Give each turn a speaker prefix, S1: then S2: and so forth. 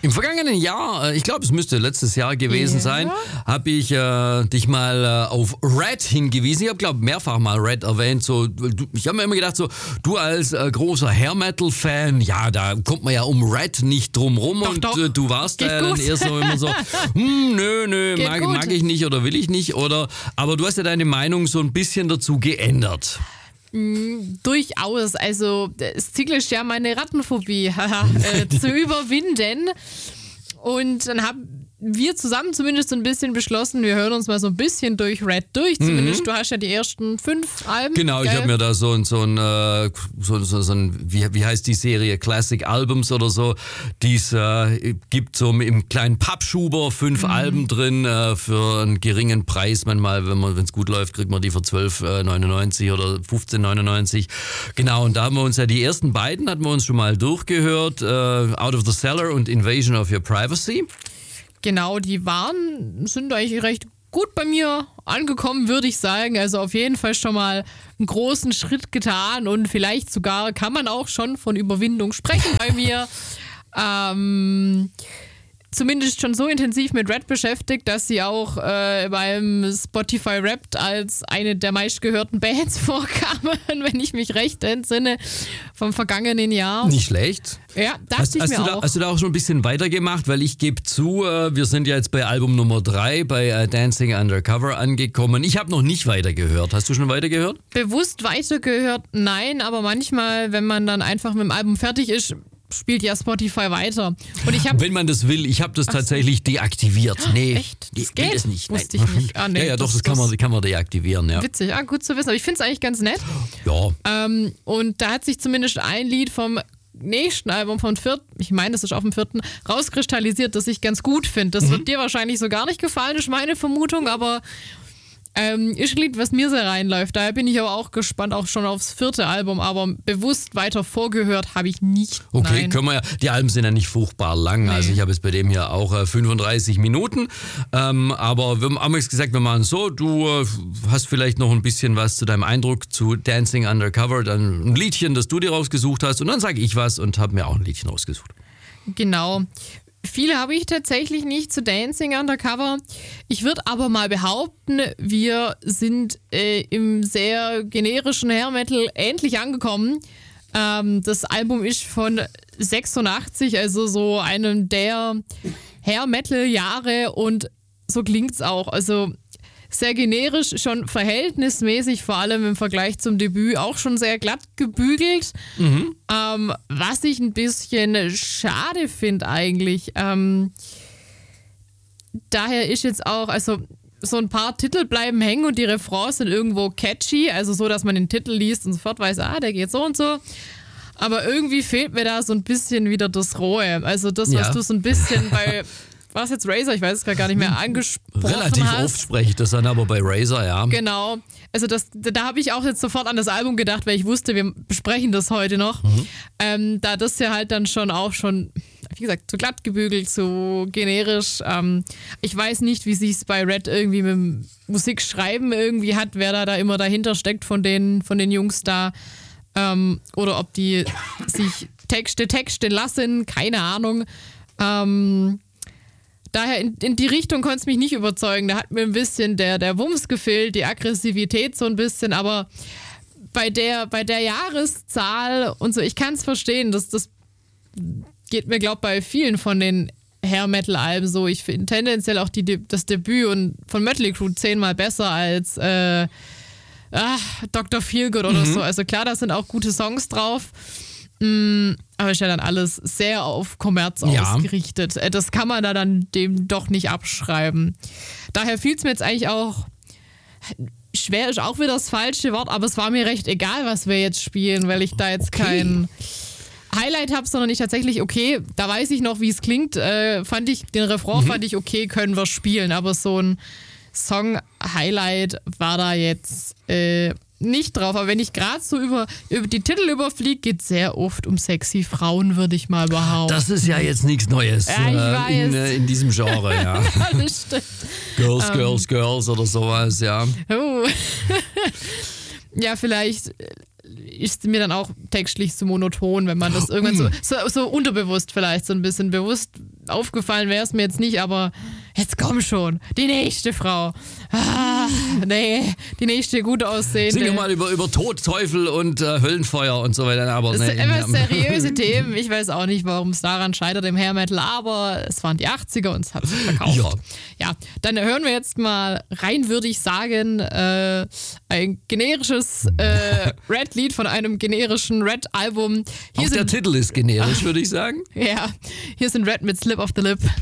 S1: Im vergangenen Jahr, ich glaube, es müsste letztes Jahr gewesen sein, habe ich dich mal auf Red hingewiesen. Ich habe, glaube mehrfach mal Red erwähnt. So, ich habe mir immer gedacht, so, du als großer Hair-Metal-Fan, ja, da kommt man ja um Red nicht drum rum.
S2: Doch.
S1: Du warst da dann eher so immer so, nö, mag ich nicht oder will ich nicht. Aber du hast ja deine Meinung so ein bisschen dazu geändert.
S2: Durchaus. Also das Ziel ist ja, meine Rattenphobie zu überwinden. Und dann haben wir zusammen zumindest so ein bisschen beschlossen, wir hören uns mal so ein bisschen durch Red durch. Zumindest du hast ja die ersten 5 Alben.
S1: Genau, ich habe mir da so ein wie heißt die Serie, Classic Albums oder so, die es gibt so im kleinen Pappschuber 5 Alben drin für einen geringen Preis. Manchmal, wenn es gut läuft, kriegt man die für 12,99 oder 15,99. Genau, und da haben wir uns ja die ersten beiden, hatten wir uns schon mal durchgehört, Out of the Cellar und Invasion of Your Privacy.
S2: Genau, die sind eigentlich recht gut bei mir angekommen, würde ich sagen. Also auf jeden Fall schon mal einen großen Schritt getan und vielleicht sogar kann man auch schon von Überwindung sprechen bei mir. Zumindest schon so intensiv mit Red beschäftigt, dass sie auch beim Spotify Wrapped als eine der meistgehörten Bands vorkamen, wenn ich mich recht entsinne, vom vergangenen Jahr.
S1: Nicht schlecht.
S2: Ja, dachte ich mir auch.
S1: Hast du da auch schon ein bisschen weitergemacht? Weil ich gebe zu, wir sind ja jetzt bei Album Nummer 3, bei Dancing Undercover angekommen. Ich habe noch nicht weitergehört. Hast du schon weitergehört?
S2: Bewusst weitergehört? Nein, aber manchmal, wenn man dann einfach mit dem Album fertig ist, spielt ja Spotify weiter. Und
S1: wenn man das will, ich habe das tatsächlich deaktiviert. Nee,
S2: echt? Das
S1: geht es nicht.
S2: Wusste ich nicht.
S1: Nee, ja, doch, das kann man deaktivieren. Ja.
S2: Witzig, gut zu wissen. Aber ich finde es eigentlich ganz nett.
S1: Ja.
S2: Und da hat sich zumindest ein Lied vom nächsten Album von 4., ich meine, das ist auf dem 4., rauskristallisiert, das ich ganz gut finde. Das wird dir wahrscheinlich so gar nicht gefallen, ist meine Vermutung, aber ist ein Lied, was mir sehr reinläuft. Daher bin ich aber auch gespannt, auch schon aufs 4. Album, aber bewusst weiter vorgehört habe ich nicht.
S1: Okay,
S2: Nein.
S1: können wir ja. Die Alben sind ja nicht furchtbar lang. Nee. Also ich habe jetzt bei dem hier auch 35 Minuten. Aber wir haben jetzt gesagt, wir machen so, du hast vielleicht noch ein bisschen was zu deinem Eindruck zu Dancing Undercover, dann ein Liedchen, das du dir rausgesucht hast und dann sage ich was und habe mir auch ein Liedchen rausgesucht.
S2: Genau. Viele habe ich tatsächlich nicht zu Dancing Undercover. Ich würde aber mal behaupten, wir sind im sehr generischen Hair Metal endlich angekommen. Das Album ist von 86, also so einem der Hair Metal Jahre und so klingt's auch. Also sehr generisch, schon verhältnismäßig, vor allem im Vergleich zum Debüt, auch schon sehr glatt gebügelt. Was ich ein bisschen schade finde eigentlich. Daher ist jetzt auch, also so ein paar Titel bleiben hängen und die Refrains sind irgendwo catchy, also so, dass man den Titel liest und sofort weiß, der geht so und so. Aber irgendwie fehlt mir da so ein bisschen wieder das Rohe. Also das, was du so ein bisschen bei... War es jetzt Razor? Ich weiß es gar nicht mehr, angesprochen
S1: Relativ
S2: hast.
S1: oft spreche ich das dann aber bei Razor, ja.
S2: Genau. Also da habe ich auch jetzt sofort an das Album gedacht, weil ich wusste, wir besprechen das heute noch. Da das ja halt dann wie gesagt, zu glatt gebügelt, zu generisch. Ich weiß nicht, wie sich es bei Red irgendwie mit dem Musikschreiben irgendwie hat, wer da immer dahinter steckt von den Jungs da. Oder ob die sich Texte lassen, keine Ahnung. Daher in die Richtung konnte es mich nicht überzeugen. Da hat mir ein bisschen der Wumms gefehlt, die Aggressivität so ein bisschen, aber bei der Jahreszahl und so, ich kann es verstehen, das geht mir, glaube ich, bei vielen von den Hair-Metal-Alben so. Ich finde tendenziell auch das Debüt und von Mötley Crüe 10-mal besser als Dr. Feelgood oder so. Also klar, da sind auch gute Songs drauf. Aber ist ja dann alles sehr auf Kommerz ausgerichtet. Das kann man da dann dem doch nicht abschreiben. Daher fiel es mir jetzt eigentlich auch, schwer ist auch wieder das falsche Wort, aber es war mir recht egal, was wir jetzt spielen, weil ich da jetzt kein Highlight habe, sondern ich tatsächlich, okay, da weiß ich noch, wie es klingt, den Refrain fand ich okay, können wir spielen, aber so ein Song-Highlight war da jetzt nicht drauf, aber wenn ich gerade so über die Titel überfliege, geht es sehr oft um sexy Frauen, würde ich mal behaupten.
S1: Das ist ja jetzt nichts Neues in diesem Genre, ja.
S2: Das stimmt.
S1: Girls oder sowas, ja.
S2: Oh. Ja, vielleicht ist mir dann auch textlich zu monoton, wenn man das irgendwann so unterbewusst vielleicht so ein bisschen bewusst aufgefallen wäre es mir jetzt nicht, aber jetzt komm schon, die nächste Frau. Die nächste gut aussehende.
S1: Singen wir mal über Tod, Teufel und Höllenfeuer und so weiter. Aber
S2: das sind immer seriöse Themen. Ich weiß auch nicht, warum es daran scheitert im Hair Metal, aber es waren die 80er und es hat sich verkauft. Ja, dann hören wir jetzt mal rein, würde ich sagen, ein generisches Red-Lied von einem generischen Red-Album.
S1: Auch der Titel ist generisch, würde ich sagen.
S2: Ja, hier sind Red mit Slip of the Lip.